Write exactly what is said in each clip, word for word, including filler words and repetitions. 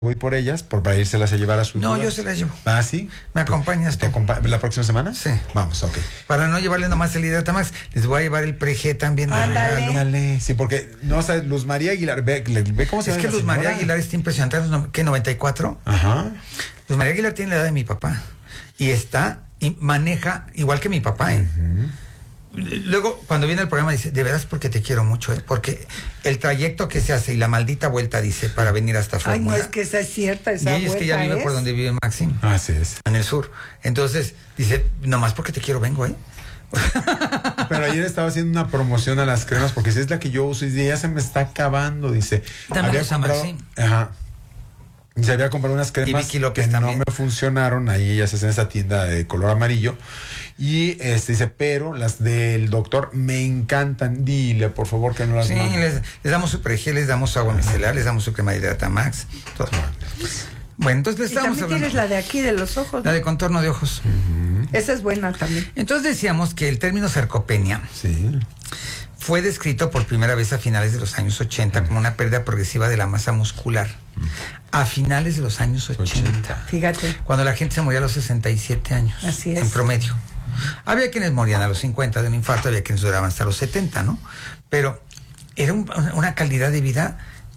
voy por ellas, por para irselas a llevar a su No, duda. yo se las llevo. ¿Ah, sí? ¿Me acompañas ¿Te tú? acompa- ¿La próxima semana? Sí. Vamos, ok. Para no llevarle nomás el Hidratamax, les voy a llevar el Pre-G también. de Ándale. regalo. Ándale, sí, porque, no, o sea, Luz María Aguilar, ve, ve cómo se Es llama que la Luz María señora. Aguilar está impresionante. ¿Qué? ¿noventa y cuatro? Ajá. Luz María Aguilar tiene la edad de mi papá. Y está, y maneja igual que mi papá, ¿eh? Luego, cuando viene el programa, dice, de veras porque te quiero mucho, ¿eh? Porque el trayecto que se hace y la maldita vuelta, dice, para venir hasta Ay, Fórmula. no, es que esa es cierta, Y esa ella es que ya vuelta vive por es. donde vive Maxim, Así es. en el sur. Entonces, dice, nomás porque te quiero vengo, ¿eh? Pero ayer estaba haciendo una promoción a las cremas, porque si es la que yo uso y dice, ya se me está acabando, dice. Dámelos a comprado, Maxim. ajá. Y se había comprado unas Y cremas Vicky López que también. no me funcionaron, ahí ellas hacen esa tienda de color amarillo. Y este dice, pero las del doctor me encantan. Dile, por favor, que no las Sí, mande. les, les damos su Pre-G, les damos su agua micelar, les damos su crema de Hidratamax, todo. Bueno, entonces les Y estamos también hablando. tienes la de aquí, de los ojos. La ¿no? de contorno de ojos. Esa es buena también. Entonces decíamos que el término sarcopenia Sí. fue descrito por primera vez a finales de los años ochenta como una pérdida progresiva de la masa muscular. A finales de los años ochenta. Fíjate. Cuando la gente se moría a los sesenta y siete años. Así es. En promedio. Había quienes morían a los cincuenta de un infarto, había quienes duraban hasta los setenta, ¿no? Pero era un- una calidad de vida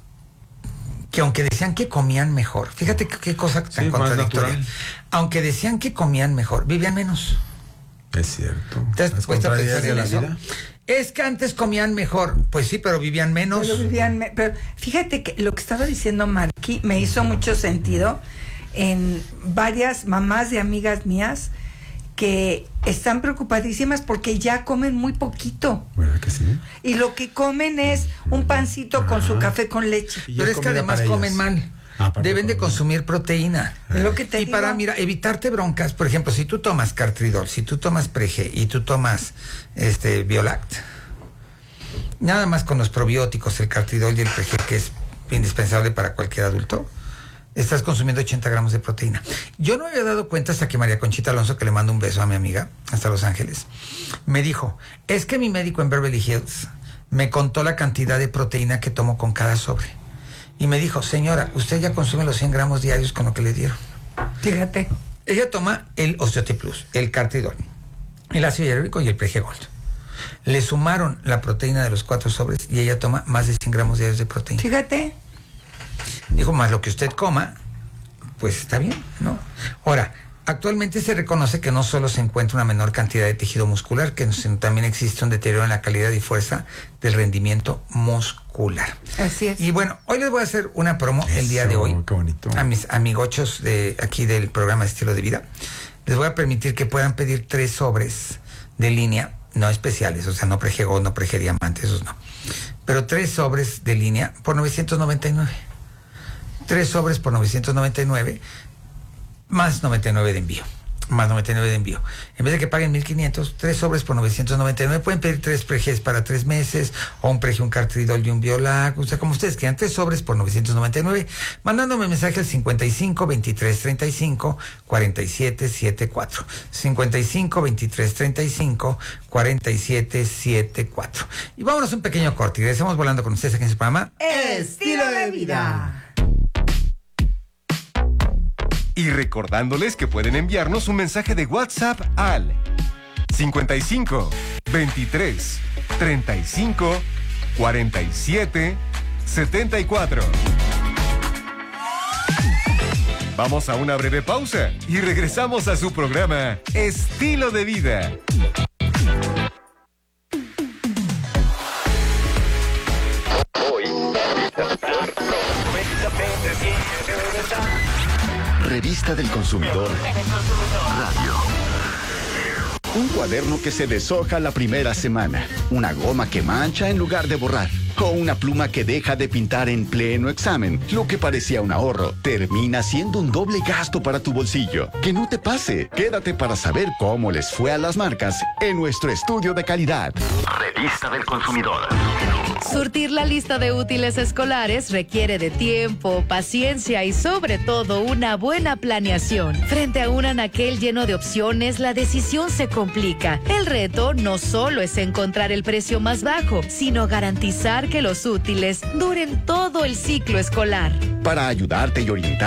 que aunque decían que comían mejor, fíjate qué, qué cosa tan Sí, más contradictoria. natural. Aunque decían que comían mejor, vivían menos. Es cierto. ¿Te has Las puesto a contrariedades pensar en de la eso? vida. Es que antes comían mejor. Pues sí, pero vivían menos. Pero vivían me- pero fíjate que lo que estaba diciendo Marqui me hizo mucho sentido en varias mamás de amigas mías que están preocupadísimas porque ya comen muy poquito. ¿Verdad que sí? Y lo que comen es un pancito con su café con leche. Y Pero es es que comida además para comen ellas. mal. Ah, para Deben de comer. consumir proteína. Es lo que te Y digo. para, mira, evitarte broncas, por ejemplo, si tú tomas Cartridol, si tú tomas Pre-G y tú tomas este Biolact, nada más con los probióticos, el Cartridol y el Pre-G, que es indispensable para cualquier adulto, estás consumiendo ochenta gramos de proteína. Yo no me había dado cuenta hasta que María Conchita Alonso, que le mando un beso a mi amiga, hasta Los Ángeles, me dijo, es que mi médico en Beverly Hills me contó la cantidad de proteína que tomo con cada sobre. Y me dijo, señora, usted ya consume los cien gramos diarios con lo que le dieron. Fíjate. Ella toma el Osteote Plus, el Cartridol, el ácido hialurónico y el Pre-G Gold. Le sumaron la proteína de los cuatro sobres y ella toma más de cien gramos diarios de proteína. Fíjate. Dijo, más lo que usted coma, pues está bien, ¿no? Ahora, actualmente se reconoce que no solo se encuentra una menor cantidad de tejido muscular, que sino también existe un deterioro en la calidad y fuerza del rendimiento muscular. Así es. Y bueno, hoy les voy a hacer una promo el día de Eso, hoy. qué bonito. A mis amigochos de aquí del programa Estilo de Vida, les voy a permitir que puedan pedir tres sobres de línea, no especiales, o sea, no Pre-G Gold, no Pre-G Diamante, esos no. Pero tres sobres de línea por novecientos noventa y nueve. Tres sobres por novecientos noventa y nueve, más noventa y nueve de envío. Más noventa y nueve de envío. En vez de que paguen mil quinientos, tres sobres por novecientos noventa y nueve. Pueden pedir tres Pre-Gs para tres meses, o un Pre-G, un Cartridol y un Biolac, o sea, como ustedes quieran, tres sobres por novecientos noventa y nueve, mandándome mensaje al cincuenta y cinco, veintitrés, treinta y cinco, cuarenta y siete, setenta y cuatro. cincuenta y cinco, veintitrés, treinta y cinco, cuarenta y siete, setenta y cuatro. Y vámonos a un pequeño corte y regresamos volando con ustedes aquí en su programa. Estilo de vida. Y recordándoles que pueden enviarnos un mensaje de WhatsApp al cincuenta y cinco, veintitrés, treinta y cinco, cuarenta y siete, setenta y cuatro. Vamos a una breve pausa y regresamos a su programa Estilo de Vida. Revista del Consumidor Radio. Un cuaderno que se deshoja la primera semana. Una goma que mancha en lugar de borrar. O una pluma que deja de pintar en pleno examen. Lo que parecía un ahorro termina siendo un doble gasto para tu bolsillo. Que no te pase. Quédate para saber cómo les fue a las marcas en nuestro estudio de calidad. Revista del Consumidor. Surtir la lista de útiles escolares requiere de tiempo, paciencia y sobre todo una buena planeación. Frente a un anaquel lleno de opciones, la decisión se complica. El reto no solo es encontrar el precio más bajo, sino garantizar que los útiles duren todo el ciclo escolar. Para ayudarte y orientar